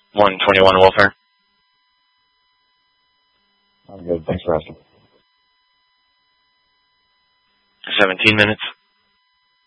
121 welfare. I'm good. Thanks for asking. 17 minutes.